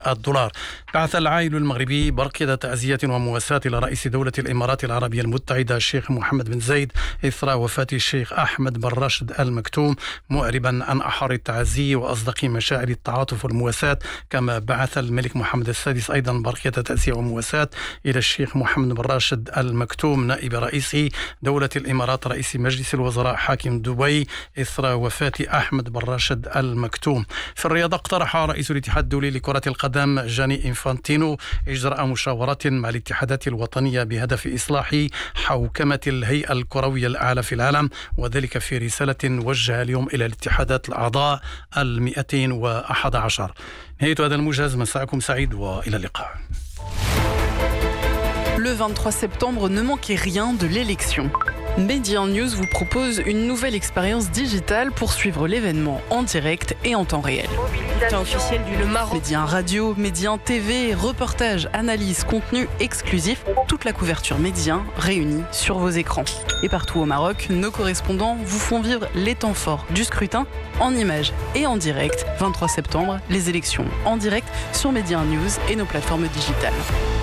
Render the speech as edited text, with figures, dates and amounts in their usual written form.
الدولار. بعث العائل المغربي برقية تعزية ومواساة إلى رئيس دولة الإمارات العربية المتحدة الشيخ محمد بن زايد إثر وفاة الشيخ أحمد بن راشد آل مكتوم، معربا عن أحر التعزي وأصدق مشاعر التعاطف والمواساة. كما بعث الملك محمد السادس أيضا برقية تعزية ومواساة إلى الشيخ محمد بن راشد آل مكتوم نائب رئيس دولة الإمارات رئيس مجلس الوزراء حاكم دبي إثر وفاة أحمد بن راشد آل مكتوم. في الرياضة اقترح رئيس الاتحاد الدولي لكرة القدم جاني إنفانتينو إجراء مشاورات مع الاتحادات الوطنية بهدف إصلاح حوكمة الهيئة الكروية الأعلى في العالم، وذلك في رسالة وجهها اليوم إلى الاتحادات الأعضاء 211. نهاية هذا الموجز، مساءكم سعيد وإلى اللقاء. Le 23 septembre, ne manquez rien de l'élection. Média News vous propose une nouvelle expérience digitale pour suivre l'événement en direct et en temps réel. Officiel du Le Maroc. Médias radio, médias TV, reportages, analyses, contenus exclusifs, toute la couverture média réunie sur vos écrans. Et partout au Maroc, nos correspondants vous font vivre les temps forts du scrutin en images et en direct. 23 septembre, les élections en direct sur Média News et nos plateformes digitales.